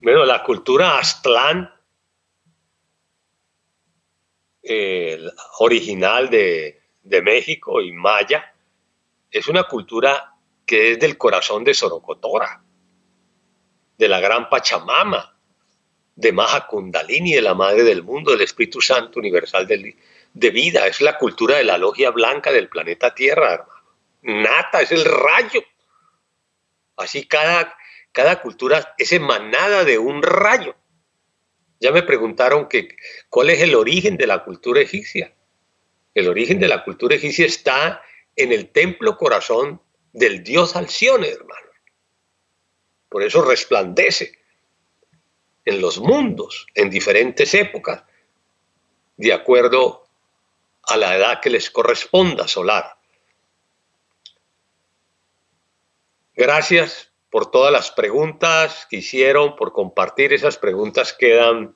Bueno, la cultura Aztlán, original de México y maya, es una cultura que es del corazón de Sorocotora, de la gran Pachamama, de Maha Kundalini, de la Madre del Mundo, del Espíritu Santo Universal de vida. Es la cultura de la logia blanca del planeta Tierra, hermano. Nata, es el rayo. Así cada cultura es emanada de un rayo. Ya me preguntaron cuál es el origen de la cultura egipcia. El origen de la cultura egipcia está en el templo corazón del dios Alcione, hermano. Por eso resplandece en los mundos, en diferentes épocas, de acuerdo a la edad que les corresponda solar. Gracias por todas las preguntas que hicieron, por compartir. Esas preguntas quedan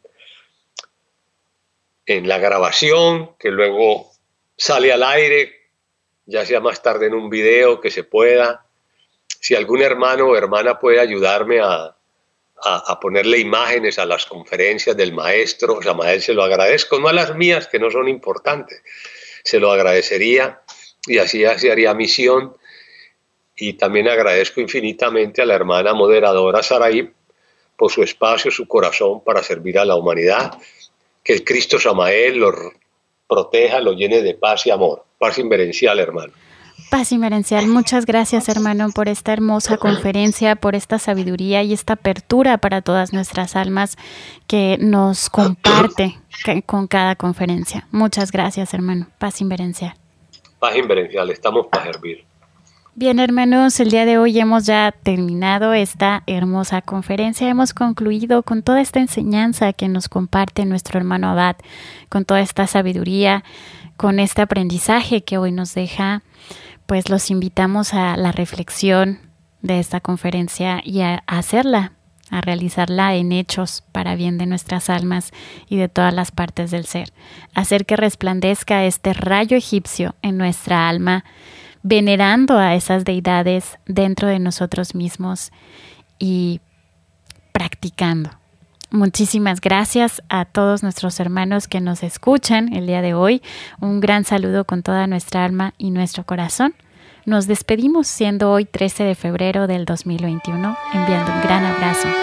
en la grabación, que luego sale al aire, ya sea más tarde en un video que se pueda. Si algún hermano o hermana puede ayudarme a ponerle imágenes a las conferencias del maestro, Samael, se lo agradezco, no a las mías que no son importantes, se lo agradecería y así se haría misión. Y también agradezco infinitamente a la hermana moderadora Saraí por su espacio, su corazón para servir a la humanidad. Que el Cristo Samael lo proteja, lo llene de paz y amor. Paz inverencial, hermano. Paz inverencial. Muchas gracias, hermano, por esta hermosa conferencia, por esta sabiduría y esta apertura para todas nuestras almas que nos comparte con cada conferencia. Muchas gracias, hermano. Paz inverencial. Paz inverencial. Estamos para servir. Bien, hermanos, el día de hoy hemos ya terminado esta hermosa conferencia. Hemos concluido con toda esta enseñanza que nos comparte nuestro hermano Abad, con toda esta sabiduría, con este aprendizaje que hoy nos deja. Pues los invitamos a la reflexión de esta conferencia y a hacerla, a realizarla en hechos para bien de nuestras almas y de todas las partes del ser. Hacer que resplandezca este rayo egipcio en nuestra alma, venerando a esas deidades dentro de nosotros mismos y practicando. Muchísimas gracias a todos nuestros hermanos que nos escuchan el día de hoy. Un gran saludo con toda nuestra alma y nuestro corazón. Nos despedimos siendo hoy 13 de febrero del 2021, enviando un gran abrazo